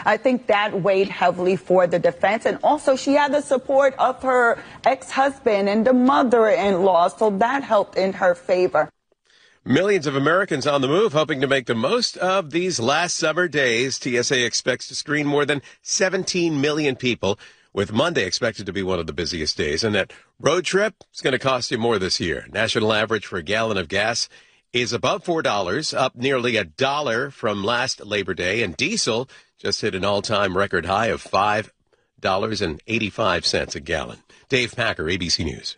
I think that weighed heavily for the defense. And also, she had the support of her ex-husband and the mother-in-law, so that helped in her favor. Millions of Americans on the move, hoping to make the most of these last summer days. TSA expects to screen more than 17 million people, with Monday expected to be one of the busiest days. And that road trip is going to cost you more this year. National average for a gallon of gas is above $4, up nearly $1 from last Labor Day. And diesel just hit an all-time record high of $5.85 a gallon. Dave Packer, ABC News.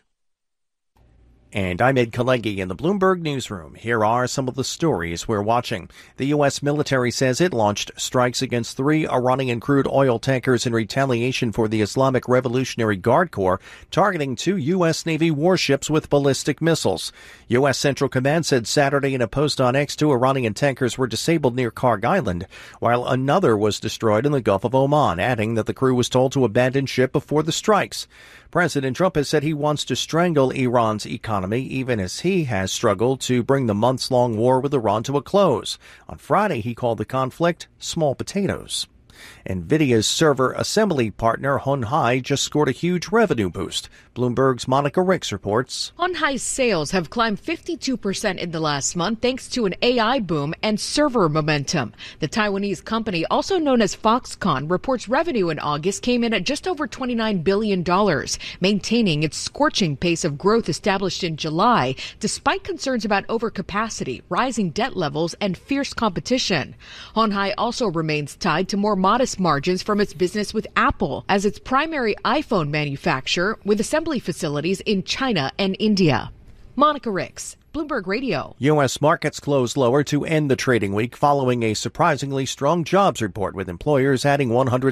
And I'm Ed Kalegi in the Bloomberg Newsroom. Here are some of the stories we're watching. The U.S. military says it launched strikes against 3 Iranian crude oil tankers in retaliation for the Islamic Revolutionary Guard Corps targeting 2 U.S. Navy warships with ballistic missiles. U.S. Central Command said Saturday in a post on X 2 Iranian tankers were disabled near Karg Island, while another was destroyed in the Gulf of Oman, adding that the crew was told to abandon ship before the strikes. President Trump has said he wants to strangle Iran's economy, even as he has struggled to bring the months-long war with Iran to a close. On Friday, he called the conflict small potatoes. NVIDIA's server assembly partner Hon Hai just scored a huge revenue boost. Bloomberg's Monica Ricks reports. Hon Hai's sales have climbed 52% in the last month thanks to an AI boom and server momentum. The Taiwanese company, also known as Foxconn, reports revenue in August came in at just over $29 billion, maintaining its scorching pace of growth established in July, despite concerns about overcapacity, rising debt levels, and fierce competition. Hon Hai also remains tied to more modest margins from its business with Apple as its primary iPhone manufacturer, with assembly facilities in China and India. Monica Ricks, Bloomberg Radio. U.S. markets closed lower to end the trading week following a surprisingly strong jobs report, with employers adding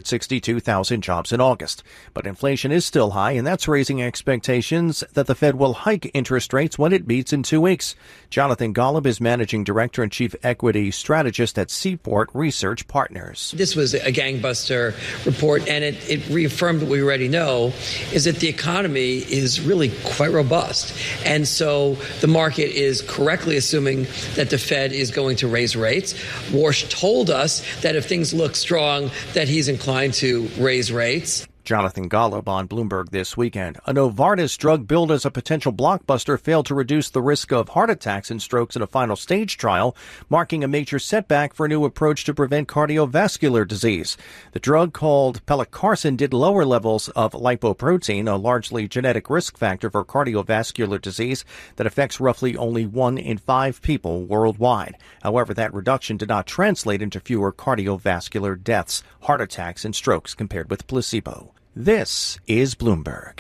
162,000 jobs in August. But inflation is still high, and that's raising expectations that the Fed will hike interest rates when it meets in 2 weeks. Jonathan Golub is Managing Director and Chief Equity Strategist at Seaport Research Partners. This was a gangbuster report, and it reaffirmed what we already know, is that the economy is really quite robust. And so the market is correctly assuming that the Fed is going to raise rates. Warsh told us that if things look strong, that he's inclined to raise rates. Jonathan Golub on Bloomberg This Weekend. A Novartis drug billed as a potential blockbuster failed to reduce the risk of heart attacks and strokes in a final stage trial, marking a major setback for a new approach to prevent cardiovascular disease. The drug, called pelacarsen, did lower levels of lipoprotein, a largely genetic risk factor for cardiovascular disease that affects roughly only 1 in 5 people worldwide. However, that reduction did not translate into fewer cardiovascular deaths, heart attacks, and strokes compared with placebo. This is Bloomberg.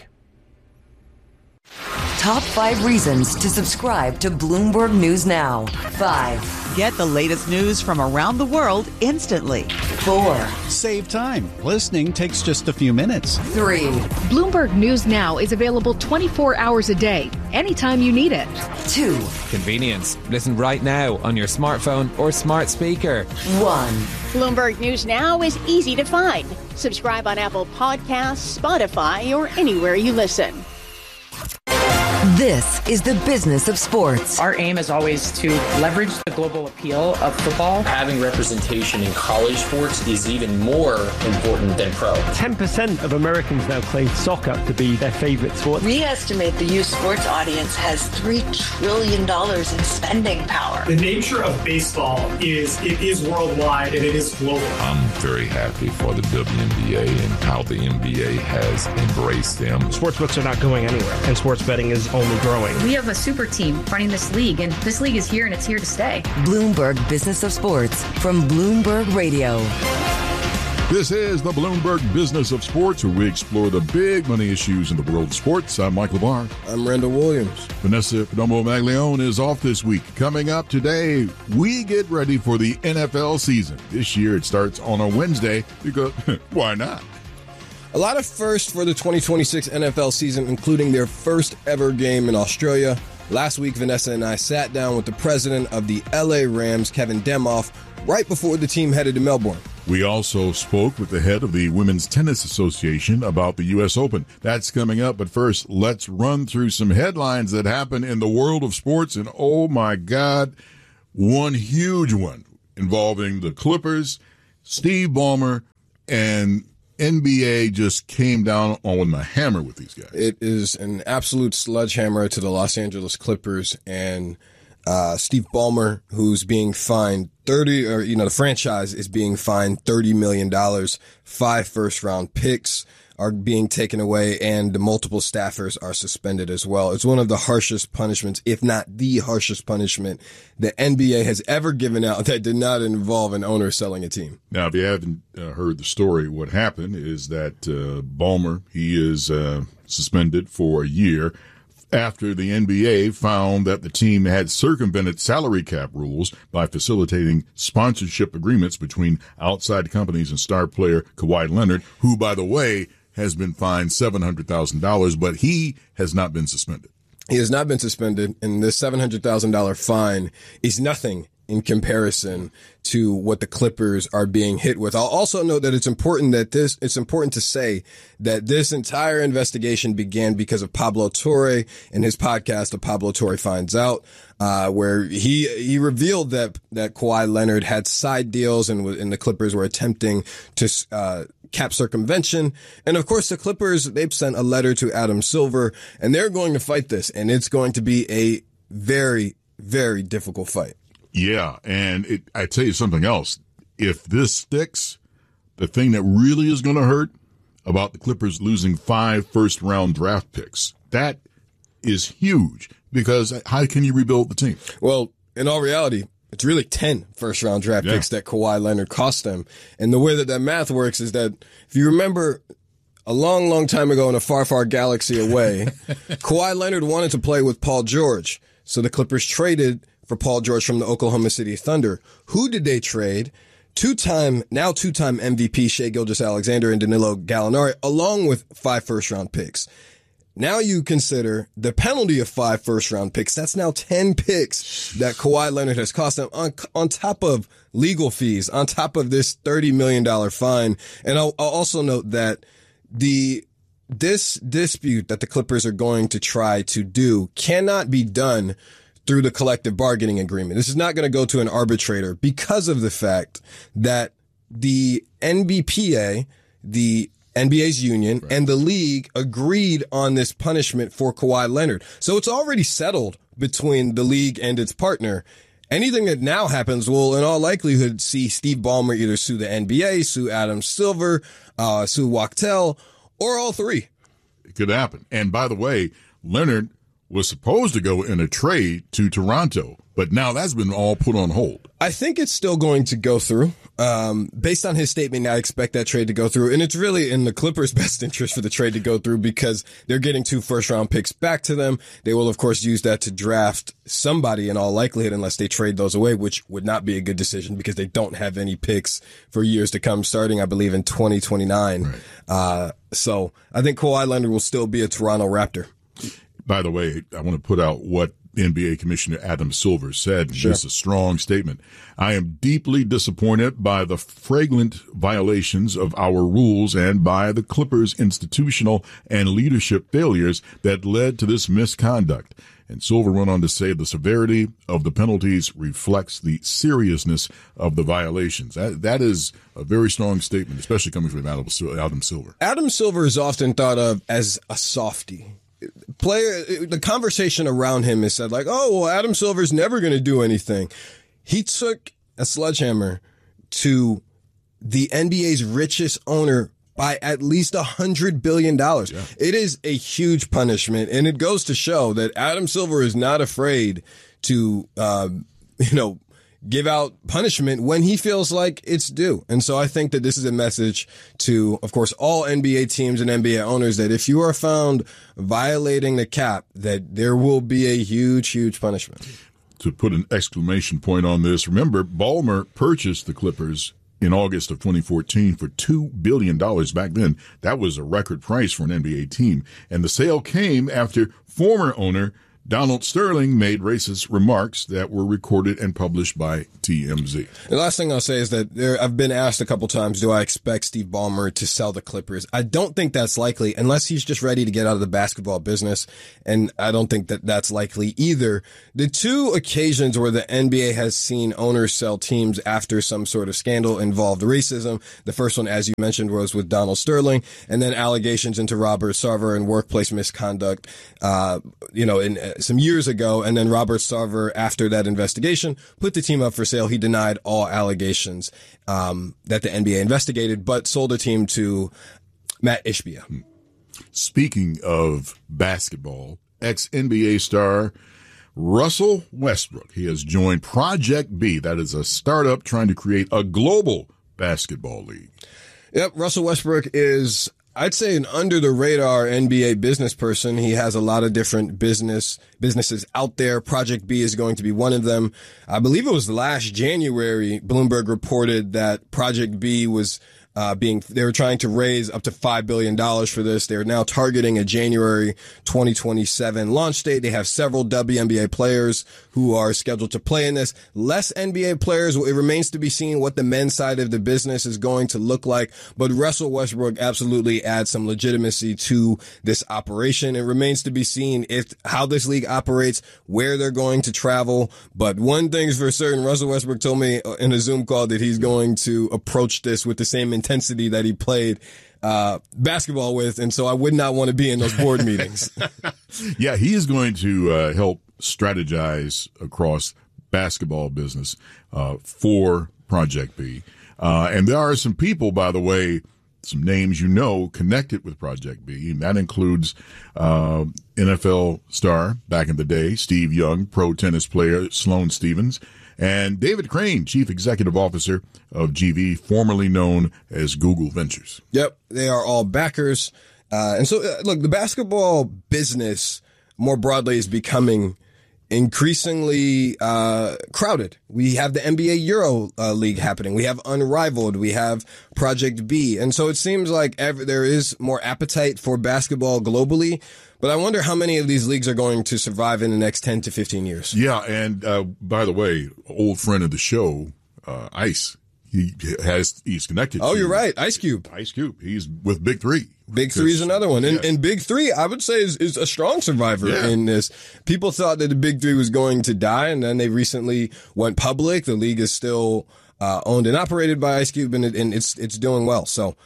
Top 5 reasons to subscribe to Bloomberg News Now. 5. Get the latest news from around the world instantly. 4. Save time. Listening takes just a few minutes. 3. Bloomberg News Now is available 24 hours a day, anytime you need it. 2. Convenience. Listen right now on your smartphone or smart speaker. 1. Bloomberg News Now is easy to find. Subscribe on Apple Podcasts, Spotify, or anywhere you listen. This is the business of sports. Our aim is always to leverage the global appeal of football. Having representation in college sports is even more important than pro. 10% of Americans now claim soccer to be their favorite sport. We estimate the youth sports audience has $3 trillion in spending power. The nature of baseball is it is worldwide and it is global. I'm very happy for the WNBA and how the NBA has embraced them. Sportsbooks are not going anywhere, and sports betting is only growing. We have a super team running this league, and this league is here and it's here to stay. Bloomberg Business of Sports from Bloomberg Radio. This is the Bloomberg Business of Sports, where we explore the big money issues in the world of sports. I'm Mike LeBar. I'm Randall Williams. Vanessa Perdomo-Maglione is off this week. Coming up today, we get ready for the NFL season. This year it starts on a Wednesday because why not? A lot of firsts for the 2026 NFL season, including their first ever game in Australia. Last week, Vanessa and I sat down with the president of the LA Rams, Kevin Demoff, right before the team headed to Melbourne. We also spoke with the head of the Women's Tennis Association about the U.S. Open. That's coming up, but first, let's run through some headlines that happen in the world of sports. And oh my God, one huge one involving the Clippers, Steve Ballmer, and NBA just came down on the hammer with these guys. It is an absolute sledgehammer to the Los Angeles Clippers, and Steve Ballmer, who's being fined the franchise is being fined $30 million, 5 first-round picks are being taken away, and multiple staffers are suspended as well. It's one of the harshest punishments, if not the harshest punishment, the NBA has ever given out that did not involve an owner selling a team. Now, if you haven't heard the story, what happened is that Ballmer, he is suspended for a year after the NBA found that the team had circumvented salary cap rules by facilitating sponsorship agreements between outside companies and star player Kawhi Leonard, who, by the way, has been fined $700,000, but he has not been suspended. He has not been suspended, and this $700,000 fine is nothing in comparison to what the Clippers are being hit with. I'll also note that it's important to say that this entire investigation began because of Pablo Torre and his podcast, The Pablo Torre Finds Out, where he revealed that Kawhi Leonard had side deals and the Clippers were attempting to cap circumvention. And of course, the Clippers, they've sent a letter to Adam Silver, and they're going to fight this, and it's going to be a very, very difficult fight. Yeah, and I tell you something else. If this sticks, the thing that really is going to hurt about the Clippers losing 5 first-round draft picks, that is huge, because how can you rebuild the team? Well, in all reality, it's really 10 first-round draft picks that Kawhi Leonard cost them. And the way that math works is that, if you remember a long, long time ago in a far, far galaxy away, Kawhi Leonard wanted to play with Paul George. So the Clippers traded for Paul George from the Oklahoma City Thunder. Who did they trade? Two-time MVP Shai Gilgeous-Alexander and Danilo Gallinari, along with 5 first-round picks. Now you consider the penalty of 5 first-round picks. That's now 10 picks that Kawhi Leonard has cost them on top of legal fees, on top of this $30 million fine. And I'll also note that this dispute that the Clippers are going to try to do cannot be done through the collective bargaining agreement. This is not going to go to an arbitrator because of the fact that the NBPA, the NBA's union, and the league agreed on this punishment for Kawhi Leonard. So it's already settled between the league and its partner. Anything that now happens will, in all likelihood, see Steve Ballmer either sue the NBA, sue Adam Silver, sue Wachtell, or all three. It could happen. And by the way, Leonard was supposed to go in a trade to Toronto, but now that's been all put on hold. I think it's still going to go through. Based on his statement, I expect that trade to go through. And it's really in the Clippers' best interest for the trade to go through because they're getting 2 first-round picks back to them. They will, of course, use that to draft somebody in all likelihood unless they trade those away, which would not be a good decision because they don't have any picks for years to come, starting, I believe, in 2029. Right. So I think Kawhi Leonard will still be a Toronto Raptor. By the way, I want to put out what NBA Commissioner Adam Silver said. Sure. This is a strong statement. I am deeply disappointed by the flagrant violations of our rules and by the Clippers' institutional and leadership failures that led to this misconduct. And Silver went on to say the severity of the penalties reflects the seriousness of the violations. That is a very strong statement, especially coming from Adam Silver. Adam Silver is often thought of as a softie. The conversation around him is said like, oh, well, Adam Silver's never going to do anything. He took a sledgehammer to the NBA's richest owner by at least $100 billion. Yeah. It is a huge punishment, and it goes to show that Adam Silver is not afraid to, give out punishment when he feels like it's due. And so I think that this is a message to, of course, all NBA teams and NBA owners that if you are found violating the cap, that there will be a huge, huge punishment. To put an exclamation point on this, remember, Ballmer purchased the Clippers in August of 2014 for $2 billion. Back then, that was a record price for an NBA team. And the sale came after former owner Donald Sterling made racist remarks that were recorded and published by TMZ. The last thing I'll say is that I've been asked a couple times, do I expect Steve Ballmer to sell the Clippers? I don't think that's likely unless he's just ready to get out of the basketball business. And I don't think that that's likely either. The two occasions where the NBA has seen owners sell teams after some sort of scandal involved racism. The first one, as you mentioned, was with Donald Sterling, and then allegations into Robert Sarver and workplace misconduct, in some years ago. And then Robert Sarver, after that investigation, put the team up for sale. He denied all allegations that the NBA investigated, but sold a team to Matt Ishbia. Speaking of basketball, ex-NBA star Russell Westbrook, he has joined Project B. That is a startup trying to create a global basketball league. Yep, Russell Westbrook is, I'd say, an under-the-radar NBA business person. He has a lot of different businesses out there. Project B is going to be one of them. I believe it was last January, Bloomberg reported that Project B was they were trying to raise up to $5 billion for this. They're now targeting a January 2027 launch date. They have several WNBA players who are scheduled to play in this. Less NBA players. It remains to be seen what the men's side of the business is going to look like. But Russell Westbrook absolutely adds some legitimacy to this operation. It remains to be seen how this league operates, where they're going to travel. But one thing's for certain, Russell Westbrook told me in a Zoom call that he's going to approach this with the same intensity that he played basketball with, and so I would not want to be in those board meetings. Yeah, he is going to help strategize across basketball business for Project B. And there are some people, by the way, some names connected with Project B, and that includes NFL star back in the day, Steve Young, pro tennis player Sloane Stephens, and David Crane, Chief Executive Officer of GV, formerly known as Google Ventures. Yep, they are all backers. And so, look, the basketball business more broadly is becoming increasingly crowded. We have the NBA Euro League happening. We have Unrivaled. We have Project B. And so it seems like there is more appetite for basketball globally. But I wonder how many of these leagues are going to survive in the next 10 to 15 years. Yeah, and by the way, old friend of the show, Ice, he's connected. Oh, you're right. Ice Cube. Ice Cube. He's with Big Three. Big Three is another one. And Big Three, I would say, is a strong survivor in this. People thought that the Big Three was going to die, and then they recently went public. The league is still owned and operated by Ice Cube, and it's doing well. So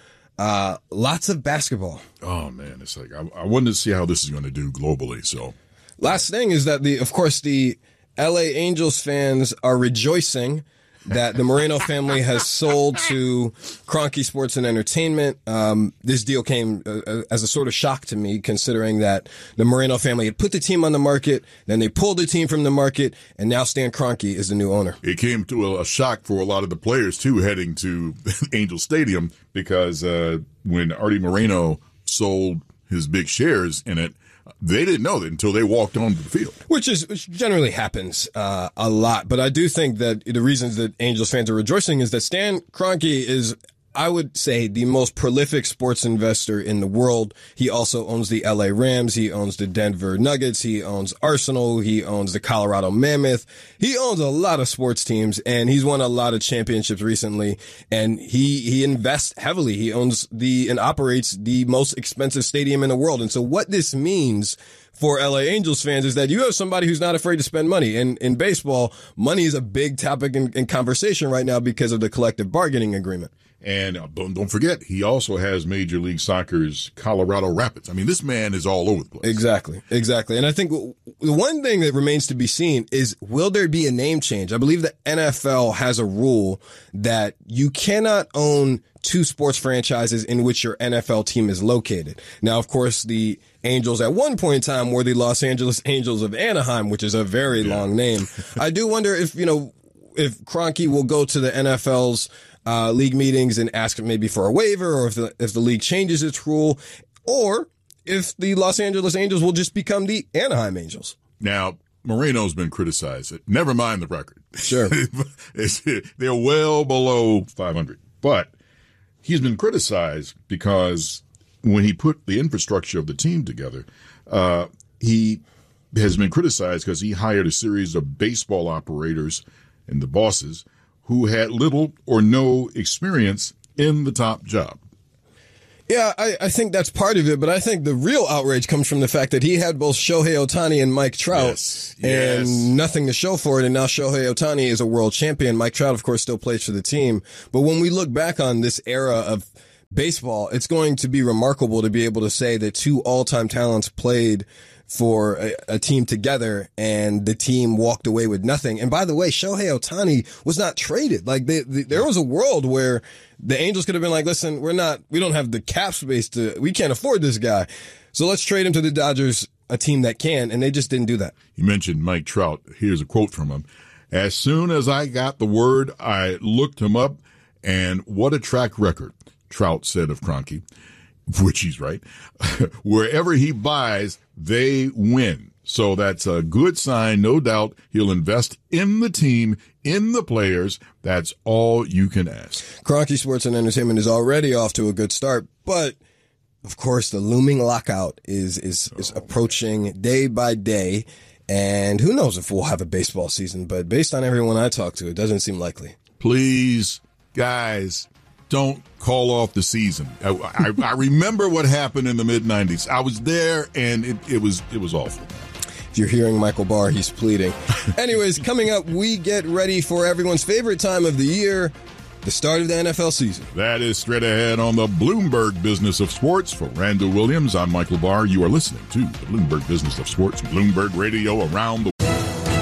lots of basketball. Oh, man. It's like I wanted to see how this is going to do globally. So last thing is that, of course, the LA Angels fans are rejoicing that the Moreno family has sold to Kroenke Sports and Entertainment. This deal came as a sort of shock to me, considering that the Moreno family had put the team on the market, then they pulled the team from the market, and now Stan Kroenke is the new owner. It came to a shock for a lot of the players, too, heading to Angel Stadium, because when Artie Moreno sold his big shares in it, they didn't know that until they walked onto the field. Which generally happens a lot. But I do think that the reasons that Angels fans are rejoicing is that Stan Kroenke is, I would say, the most prolific sports investor in the world. He also owns the LA Rams. He owns the Denver Nuggets. He owns Arsenal. He owns the Colorado Mammoth. He owns a lot of sports teams, and he's won a lot of championships recently. And he invests heavily. He owns and operates the most expensive stadium in the world. And so what this means for LA Angels fans is that you have somebody who's not afraid to spend money. And in baseball, money is a big topic in conversation right now because of the collective bargaining agreement. And don't forget, he also has Major League Soccer's Colorado Rapids. I mean, this man is all over the place. Exactly. And I think the one thing that remains to be seen is, will there be a name change? I believe the NFL has a rule that you cannot own two sports franchises in which your NFL team is located. Now, of course, the Angels at one point in time were the Los Angeles Angels of Anaheim, which is a very long name. I do wonder if Kroenke will go to the NFL's league meetings and ask maybe for a waiver, or if the league changes its rule, or if the Los Angeles Angels will just become the Anaheim Angels. Now, Moreno's been criticized. Never mind the record. Sure. They're well below 500. But he's been criticized because when he put the infrastructure of the team together, he has been criticized because he hired a series of baseball operators and the bosses who had little or no experience in the top job. Yeah, I think that's part of it, but I think the real outrage comes from the fact that he had both Shohei Ohtani and Mike Trout and nothing to show for it, and now Shohei Ohtani is a world champion. Mike Trout, of course, still plays for the team. But when we look back on this era of baseball, it's going to be remarkable to be able to say that two all-time talents played for a team together and the team walked away with nothing. And by the way, Shohei Ohtani was not traded. Like there was a world where the Angels could have been like, listen, we don't have the cap space we can't afford this guy. So let's trade him to the Dodgers, a team that can. And they just didn't do that. You mentioned Mike Trout. Here's a quote from him. As soon as I got the word, I looked him up, and what a track record, Trout said of Kroenke, which he's right. Wherever he buys, they win. So that's a good sign. No doubt he'll invest in the team, in the players. That's all you can ask. Kroenke Sports and Entertainment is already off to a good start, but of course the looming lockout is approaching day by day. And who knows if we'll have a baseball season, but based on everyone I talk to, it doesn't seem likely. Please, guys, don't call off the season. I remember what happened in the mid-'90s. I was there, and it was awful. If you're hearing Michael Barr, he's pleading. Anyways, coming up, we get ready for everyone's favorite time of the year, the start of the NFL season. That is straight ahead on the Bloomberg Business of Sports. For Randall Williams, I'm Michael Barr. You are listening to the Bloomberg Business of Sports, Bloomberg Radio around the